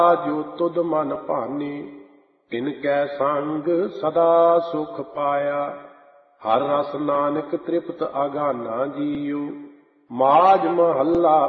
ਜੋ ਤੁਧ ਮਨ ਭਾਨੇ, ਤਿਨ ਕੈ ਸੰਗ ਸਦਾ ਸੁਖ ਪਾਇਆ। ਹਰ ਰਸ ਨਾਨਕ ਤ੍ਰਿਪਤ ਅਗਾਨਾ ਜੀਉ, ਮਾਝ ਮਹੱਲਾ